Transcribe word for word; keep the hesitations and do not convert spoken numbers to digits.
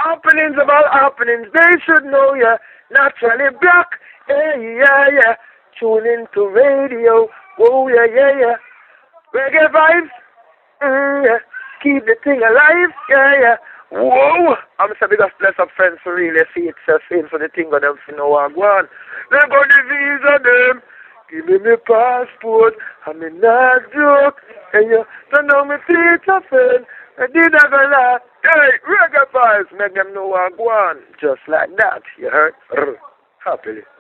Happenings about happenings, they should know ya. Naturally black, hey, yeah, yeah. Tune into radio, oh, yeah, yeah, yeah. Reggae vibes, mm, yeah. Keep the thing alive, yeah, yeah. Whoa! I'm so big of bless up friends for really see it's a thing for the thing of them for no one. Go on. They got the visa them. Give me my passport. I'm in that joke. And you don't know me feet a friend. I did have a lot. Hey, reggae vibes, make them know what go on. Just like that, you heard? Happily.